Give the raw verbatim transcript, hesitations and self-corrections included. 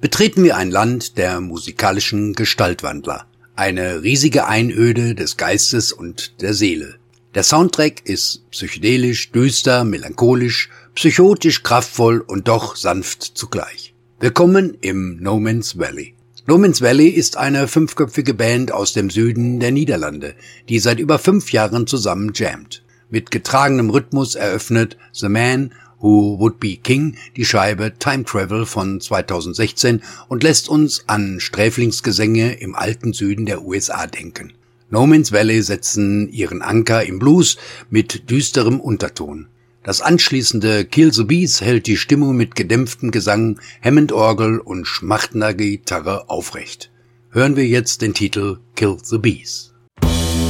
betreten wir ein Land der musikalischen Gestaltwandler. Eine riesige Einöde des Geistes und der Seele. Der Soundtrack ist psychedelisch, düster, melancholisch, psychotisch, kraftvoll und doch sanft zugleich. Willkommen im No Man's Valley. No Man's Valley ist eine fünfköpfige Band aus dem Süden der Niederlande, die seit über fünf Jahren zusammen jammt. Mit getragenem Rhythmus eröffnet The Man Who Would Be King die Scheibe Time Travel von zweitausendsechzehn und lässt uns an Sträflingsgesänge im alten Süden der U S A denken. No Man's Valley setzen ihren Anker im Blues mit düsterem Unterton. Das anschließende Kill the Bees hält die Stimmung mit gedämpftem Gesang, Hammond-Orgel und schmachtender Gitarre aufrecht. Hören wir jetzt den Titel Kill the Bees.